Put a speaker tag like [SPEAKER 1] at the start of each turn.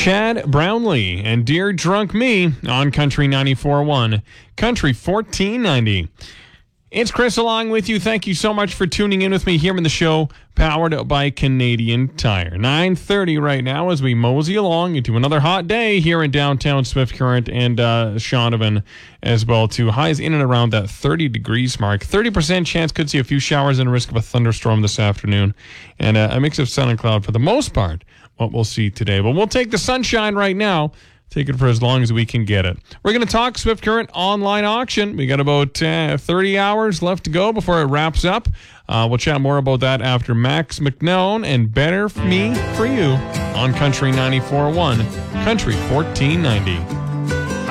[SPEAKER 1] Chad Brownlee and Dear Drunk Me on Country 94.1, Country 1490. It's Chris along with you. Thank you so much for tuning in with me here in the show, powered by Canadian Tire. 9:30 right now as we mosey along into another hot day here in downtown Swift Current and Shaunavon as well, too. Highs in and around that 30 degrees mark. 30% chance could see a few showers and a risk of a thunderstorm this afternoon. And a mix of sun and cloud for the most part, what we'll see today. But we'll take the sunshine right now. Take it for as long as we can get it. We're going to talk Swift Current online auction. We got about 30 hours left to go before it wraps up. We'll chat more about that after Max McNone and Better Me For You on Country 94.1, Country 1490.